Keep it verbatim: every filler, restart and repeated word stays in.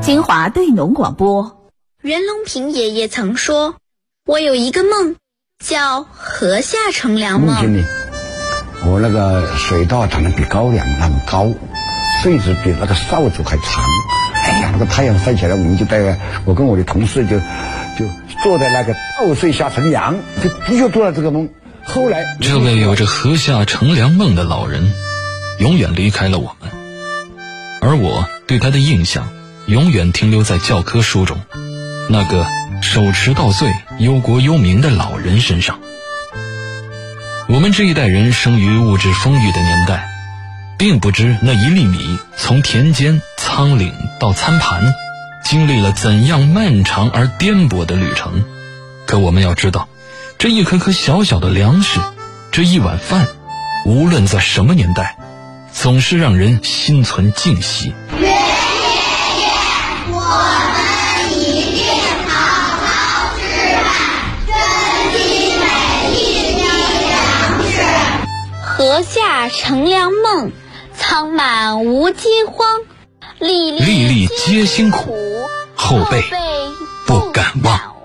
金华对农广播。 袁隆平爷爷曾说，我有一个梦叫河下乘凉梦。 梦见呢，我那个水稻长得比高粱那么高，穗子比那个扫帚还长。哎呀，那个太阳晒起来，我们就带我跟我的同事就就坐在那个稻穗下乘凉，就的确做了这个梦。后来这位有着河下乘凉梦的老人永远离开了我们，而我对他的印象永远停留在教科书中那个手持稻穗忧国忧民的老人身上。我们这一代人生于物质丰裕的年代，并不知那一粒米从田间仓廪到餐盘经历了怎样漫长而颠簸的旅程。可我们要知道，这一颗颗小小的粮食，这一碗饭，无论在什么年代，总是让人心存敬惜。 袁爷爷，我们一定好好吃饭，珍惜每一粒粮食。 河下乘凉梦，仓满无饥荒，粒粒粒皆辛苦，后辈不敢忘。